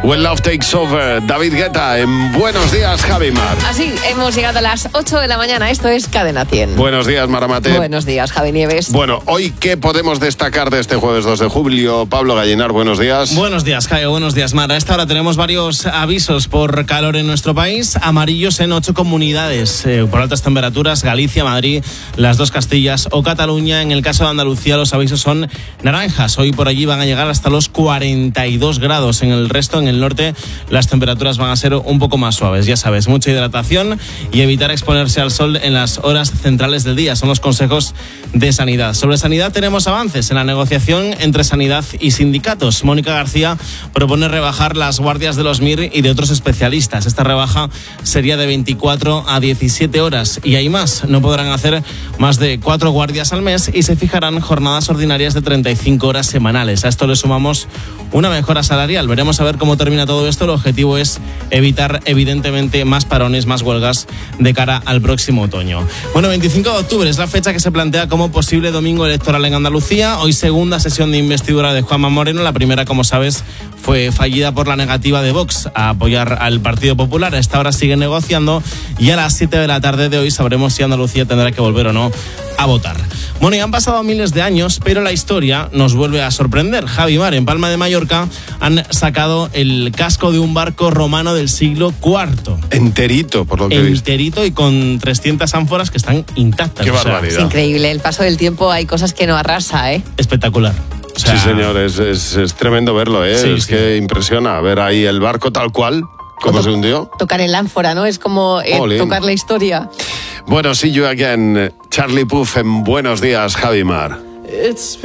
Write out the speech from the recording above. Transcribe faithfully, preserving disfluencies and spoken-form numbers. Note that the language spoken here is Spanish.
When Love Takes Over, David Guetta en Buenos Días, Javi Mar. Así, hemos llegado a las ocho de la mañana. Esto es Cadena cien. Buenos días, Maramate. Buenos días, Javi Nieves. Bueno, hoy, ¿qué podemos destacar de este jueves dos de julio? Pablo Gallinar, buenos días. Buenos días, Javi. Buenos días, Mar. A esta hora tenemos varios avisos por calor en nuestro país. Amarillos en ocho comunidades. Eh, por altas temperaturas, Galicia, Madrid, las dos Castillas o Cataluña. En el caso de Andalucía, los avisos son naranjas. Hoy por allí van a llegar hasta los cuarenta y dos grados. En el resto, en el norte, las temperaturas van a ser un poco más suaves. Ya sabes, mucha hidratación y evitar exponerse al sol en las horas centrales del día. Son los consejos de Sanidad. Sobre Sanidad tenemos avances en la negociación entre Sanidad y sindicatos. Mónica García propone rebajar las guardias de los M I R y de otros especialistas. Esta rebaja sería de veinticuatro a diecisiete horas y hay más. No podrán hacer más de cuatro guardias al mes y se fijarán jornadas ordinarias de treinta y cinco horas semanales. A esto le sumamos una mejora salarial. Veremos a ver cómo termina todo esto. El objetivo es evitar, evidentemente, más parones, más huelgas de cara al próximo otoño. Bueno, veinticinco de octubre es la fecha que se plantea como posible domingo electoral en Andalucía. Hoy segunda sesión de investidura de Juanma Moreno. La primera, como sabes, fue fallida por la negativa de Vox a apoyar al Partido Popular. A esta hora sigue negociando y a las siete de la tarde de hoy sabremos si Andalucía tendrá que volver o no a votar. Bueno, y han pasado miles de años, pero la historia nos vuelve a sorprender. Javi Mar, en Palma de Mallorca, han sacado el casco de un barco romano del siglo cuarto. Enterito, por lo que he visto. Enterito y con trescientas ánforas que están intactas. Qué o sea, barbaridad. Es increíble. El paso del tiempo, hay cosas que no arrasa, ¿eh? Espectacular. O sea, sí, señor, es, es, es tremendo verlo, ¿eh? Sí, es sí. que impresiona ver ahí el barco tal cual, como to- se hundió. Tocar el ánfora, ¿no? Es como eh, Olín. tocar la historia. Bueno, see you again, Charlie Puth en Buenos Días, Javi Mar.